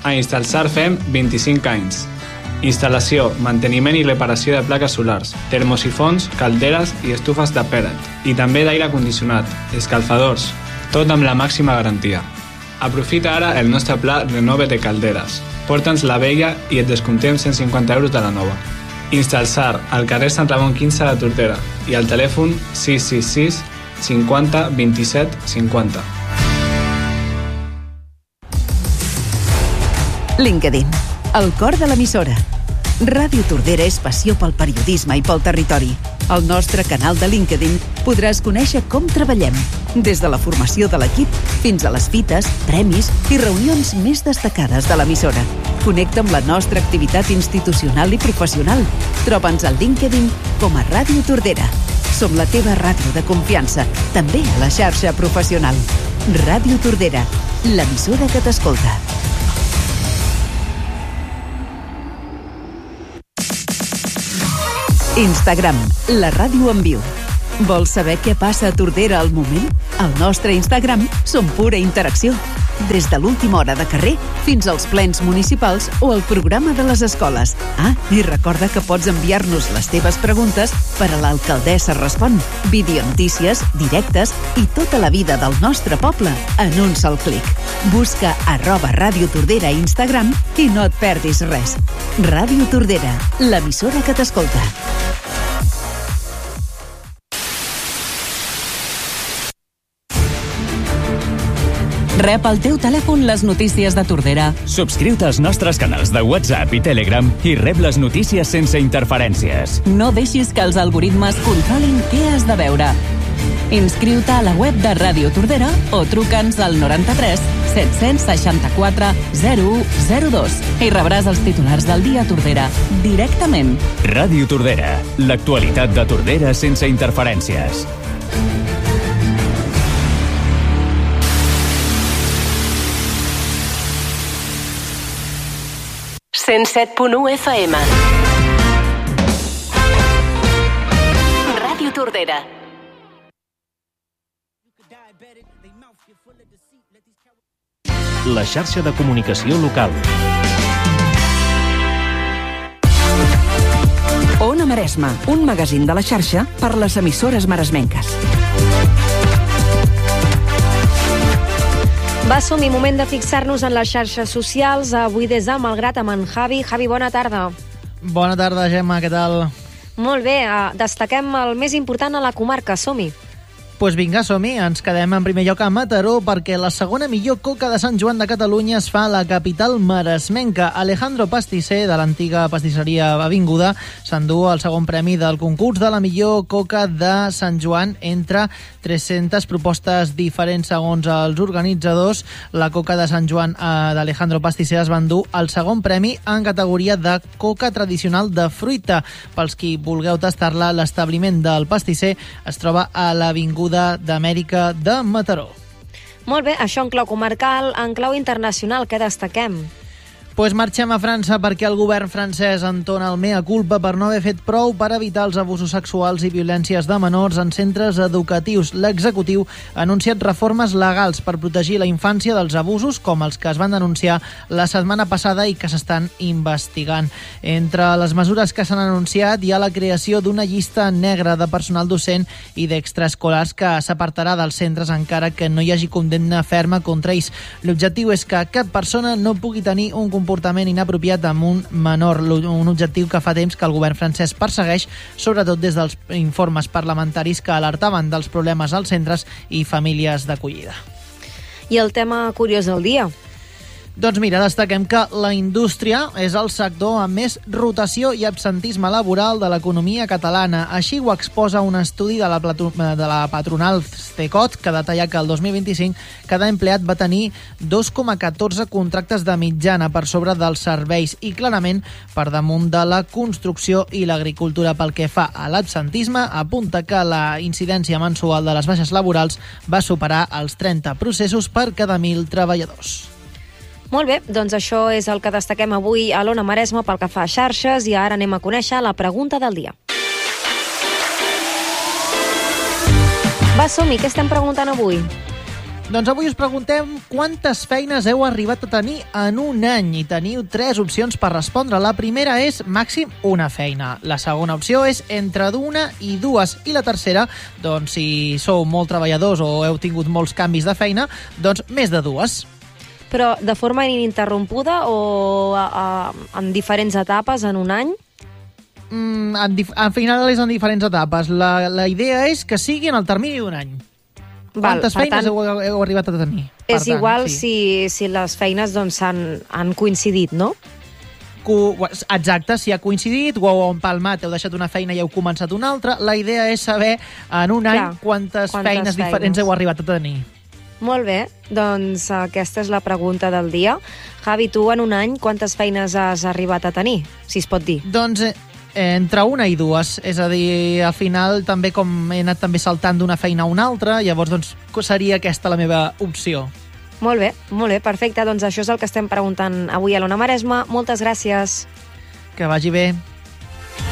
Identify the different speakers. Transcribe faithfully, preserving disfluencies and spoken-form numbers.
Speaker 1: A Instalsar fem vint-i-cinc anys. Instal·lació, manteniment i reparació de plaques solars, termosifons, calderes i estufes de pellet. I també d'aire condicionat, escalfadors, tot amb la màxima garantia. Aprofita ara el nostre pla Renove de calderes. Porta'ns la vella i et descomptem cent cinquanta euros de la nova. Instalsar, al carrer Sant Ramon quinze de Tordera i al telèfon sis sis sis cinquanta vint-i-set cinquanta.
Speaker 2: LinkedIn, el cor de l'emissora. Ràdio Tordera és passió pel periodisme i pel territori. Al nostre canal de LinkedIn podràs conèixer com treballem, des de la formació de l'equip fins a les fites, premis i reunions més destacades de l'emissora. Connecta amb la nostra activitat institucional i professional. Troba'ns al LinkedIn com a Ràdio Tordera. Som la teva ràdio de confiança, també a la xarxa professional. Ràdio Tordera, l'emissora que t'escolta. Instagram, la ràdio en viu. Vols saber què passa a Tordera al moment? Al nostre Instagram som pura interacció. Des de l'última hora de carrer fins als plens municipals o el programa de les escoles. Ah, i recorda que pots enviar-nos les teves preguntes per a l'Alcaldessa Respon. Videonotícies, directes i tota la vida del nostre poble en un sol clic. Busca arroba Ràdio Tordera a Instagram i no et perdis res. Ràdio Tordera, l'emissora que t'escolta. Rep al teu telèfon les notícies de Tordera.
Speaker 3: Subscriu-te als nostres canals de WhatsApp i Telegram i rep les notícies sense interferències.
Speaker 2: No deixis que els algoritmes controlin què has de veure. Inscriu-te a la web de Ràdio Tordera o truca'ns al noranta-tres set-cents seixanta-quatre zero u zero dos i rebràs els titulars del dia a Tordera directament.
Speaker 3: Ràdio Tordera, l'actualitat de Tordera sense interferències.
Speaker 2: cent set punt u F M. Ràdio Tordera.
Speaker 3: La xarxa de comunicació local.
Speaker 2: Ona Maresme, un magazín de la xarxa per les emissores maresmenques.
Speaker 4: Va, som-hi, moment de fixar-nos en les xarxes socials. Avui des de Malgrat amb en Javi. Javi, bona tarda.
Speaker 5: Bona tarda, Gemma, què tal?
Speaker 4: Molt bé, destaquem el més important a la comarca, som-hi.
Speaker 5: Doncs pues vinga, som-hi. Ens quedem en primer lloc a Mataró perquè la segona millor coca de Sant Joan de Catalunya es fa a la capital maresmenca. Alejandro Pastisser, de l'antiga pastisseria Avinguda, s'endú el segon premi del concurs de la millor coca de Sant Joan entre tres-centes propostes diferents segons els organitzadors. La coca de Sant Joan eh, d'Alejandro Pastisser es va endur el segon premi en categoria de coca tradicional de fruita. Pels qui vulgueu tastar-la, l'establiment del pastisser es troba a l'Avinguda d'Amèrica de Mataró.
Speaker 4: Molt bé, això en clau comarcal. En clau internacional, què destaquem?
Speaker 5: Pues marxem a França perquè el govern francès entona el mea culpa per no haver fet prou per evitar els abusos sexuals i violències de menors en centres educatius. L'executiu ha anunciat reformes legals per protegir la infància dels abusos, com els que es van denunciar la setmana passada i que s'estan investigant. Entre les mesures que s'han anunciat hi ha la creació d'una llista negra de personal docent i d'extraescolars que s'apartarà dels centres encara que no hi hagi condemna ferma contra ells. L'objectiu és que cap persona no pugui tenir un comportament comportament inapropiat amb un menor, un objectiu que fa temps que el govern francès persegueix, sobretot des dels informes parlamentaris que alertaven dels problemes als centres i famílies d'acollida.
Speaker 4: I el tema curiós del dia?
Speaker 5: Doncs mira, destaquem que la indústria és el sector amb més rotació i absentisme laboral de l'economia catalana. Així ho exposa un estudi de la, de la patronal Cecot, que detalla que el dos mil vint-i-cinc cada empleat va tenir dos coma catorze contractes de mitjana per sobre dels serveis i clarament per damunt de la construcció i l'agricultura. Pel que fa a l'absentisme, apunta que la incidència mensual de les baixes laborals va superar els trenta processos per cada mil treballadors.
Speaker 4: Molt bé, doncs això és el que destaquem avui a l'Ona Maresme pel que fa a xarxes i ara anem a conèixer la pregunta del dia. Va, som-hi, què estem preguntant avui?
Speaker 5: Doncs avui us preguntem quantes feines heu arribat a tenir en un any i teniu tres opcions per respondre. La primera és màxim una feina. La segona opció és entre d'una i dues. I la tercera, doncs si sou molt treballadors o heu tingut molts canvis de feina, doncs més de dues.
Speaker 4: Però de forma ininterrompuda o a, a, en diferents etapes en un any?
Speaker 5: Mm, en dif- al final és en diferents etapes. La, la idea és que sigui en el termini d'un any. Quantes
Speaker 4: Val,
Speaker 5: feines
Speaker 4: tant,
Speaker 5: heu, heu arribat a tenir?
Speaker 4: És
Speaker 5: tant,
Speaker 4: igual
Speaker 5: sí.
Speaker 4: si, si les feines doncs, han, han coincidit, no?
Speaker 5: Co- Exacte, si ha coincidit, ho heu empalmat, heu deixat una feina i heu començat una altra. La idea és saber en un
Speaker 4: Clar,
Speaker 5: any quantes,
Speaker 4: quantes
Speaker 5: feines,
Speaker 4: feines
Speaker 5: diferents heu arribat a tenir.
Speaker 4: Molt bé, doncs aquesta és la pregunta del dia. Javi, tu en un any quantes feines has arribat a tenir, si es pot dir?
Speaker 5: Doncs eh, entre una i dues, és a dir, al final també com he anat també saltant d'una feina a una altra, llavors doncs seria aquesta la meva opció.
Speaker 4: Molt bé, molt bé, perfecte. Doncs això és el que estem preguntant avui a l'Ona Maresma. Moltes gràcies.
Speaker 5: Que vagi bé.